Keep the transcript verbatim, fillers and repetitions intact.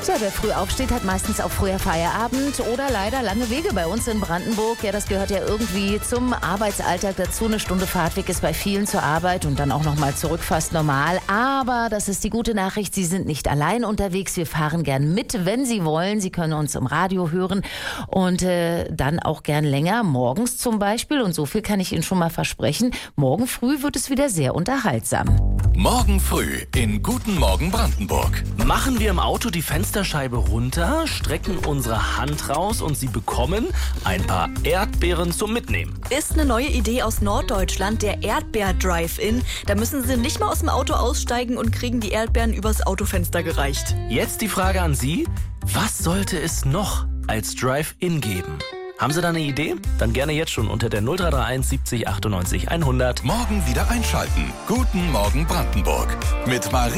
Ja, wer früh aufsteht, hat meistens auch früher Feierabend oder leider lange Wege bei uns in Brandenburg. Ja, das gehört ja irgendwie zum Arbeitsalltag dazu. Eine Stunde Fahrtweg ist bei vielen zur Arbeit und dann auch nochmal zurück fast normal. Aber das ist die gute Nachricht, Sie sind nicht allein unterwegs. Wir fahren gern mit, wenn Sie wollen. Sie können uns im Radio hören und äh, dann auch gern länger, morgens zum Beispiel. Und so viel kann ich Ihnen schon mal versprechen. Morgen früh wird es wieder sehr unterhaltsam. Morgen früh in Guten Morgen Brandenburg. Machen wir im Auto die Fensterscheibe runter, strecken unsere Hand raus und Sie bekommen ein paar Erdbeeren zum Mitnehmen. Ist eine neue Idee aus Norddeutschland, der Erdbeer-Drive-In. Da müssen Sie nicht mal aus dem Auto aussteigen und kriegen die Erdbeeren übers Autofenster gereicht. Jetzt die Frage an Sie, was sollte es noch als Drive-In geben? Haben Sie da eine Idee? Dann gerne jetzt schon unter der null drei drei eins siebzig achtundneunzig hundert. Morgen wieder einschalten. Guten Morgen Brandenburg. Mit Marie